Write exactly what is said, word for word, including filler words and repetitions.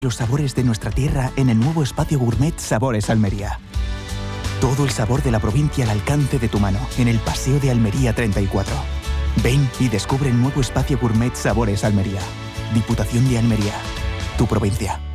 Los sabores de nuestra tierra en el nuevo espacio gourmet Sabores Almería. Todo el sabor de la provincia al alcance de tu mano en el Paseo de Almería treinta y cuatro. Ven y descubre el nuevo espacio gourmet Sabores Almería. Diputación de Almería, tu provincia.